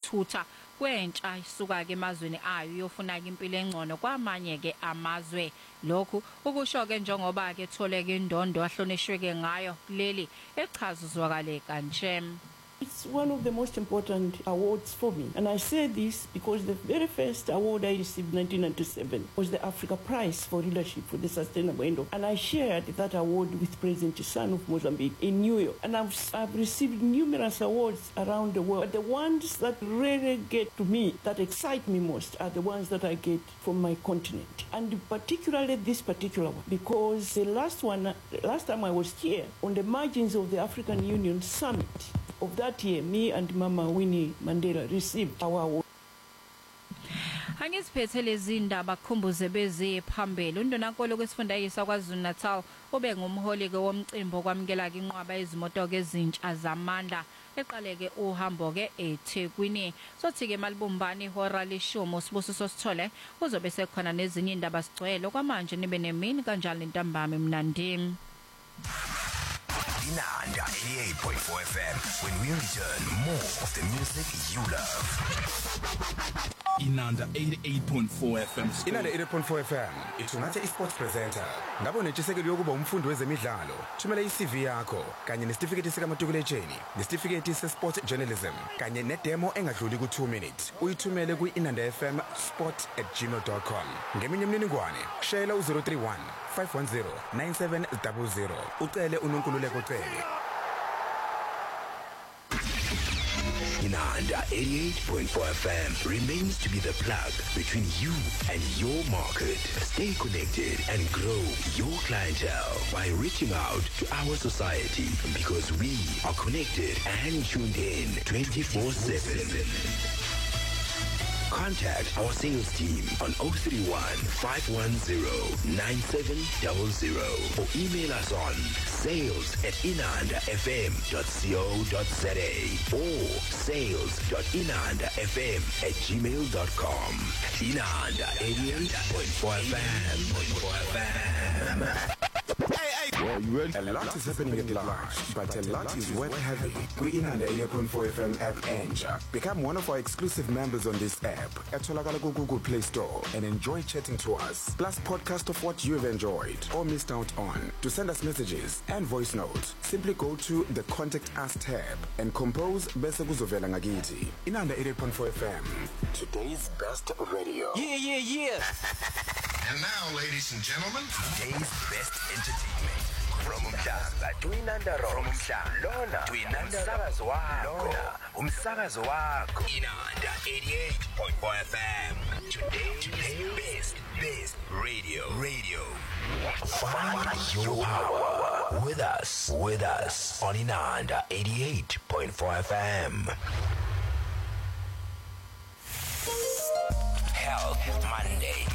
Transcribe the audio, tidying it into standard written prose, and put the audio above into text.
ukuthutha kwentsha isuka ke emazweni ayo yofuna impilo engcono kwamanye ke amazwe. Lokhu ukusho ke njengoba ke tholeke indondo ahlonishweke ngayo leli echazuzwakale kanje. It's one of the most important awards for me. And I say this because the very first award I received in 1997 was the Africa Prize for Leadership for the Sustainable End. And I shared that award with President Chissano of Mozambique in New York. And I've received numerous awards around the world. But the ones that really get to me, that excite me most, are the ones that I get from my continent. And particularly this particular one, because the last time I was here on the margins of the African Union Summit of that year, me and Mama Winnie Mandela received our award. Angisiphethe lezi indaba khumbuze bezi phambili undonankolo kwesifundayisa kwaZulu-Natal ube ngumholi ke womcimbi okwamukela ke inqwaba ezimoto ke ezintsha zamandla eqaleke uhambo ke eThekwini. Sothi ke malibumbani ihora leshomo sibusiso sithole uzobe sekhona nezinye indaba sigcwele kwamanje nibe nemini kanjalo intambama emnandini. Inanda 88.4 FM. When we return, more of the music you love. Inanda 88.4 FM. Inanda 88.4 FM. Ithungathe iSports Presenter. Ngabo nentshisekelo yokuba umfundi wezemidlalo. Thumela iCV yakho kanye nesitifiketi sikamatikuletsheni, nesitifiketi seSport Journalism kanye nedemo engadluli ku2 minutes. Uyithumele kuinandafmsport@gmail.com. Ngeminye imininingwane, shayela u031 510 9700. Ucele uNonkululeko Cele. Inanda 88.4 FM remains to be the plug between you and your market. Stay connected and grow your clientele by reaching out to our society, because we are connected and tuned in 24/7. Contact our sales team on 031 510 9700 or email us on sales@inandafm.co.za or sales.inandafm@gmail.com. Inanda 88.4 FM. Well, you ready? A lot is happening at large, but a lot is worth having. Inanda 88.4 FM app Enja. Become one of our exclusive members on this app at Google Play Store and enjoy chatting to us. Plus podcast of what you've enjoyed or missed out on. To send us messages and voice notes, simply go to the Contact Us tab and compose bese kuzovela ngakithi. Inanda 88.4 FM. Today's best radio. Yeah. And now, ladies and gentlemen, today's best entertainment. From Umhlanga to Inanda Rock. From Umhlanga to Inanda Lona. Umsakazo wako. Inanda 88.4 FM. Today's best radio. Find your power with us on Inanda 88.4 FM. Health Monday.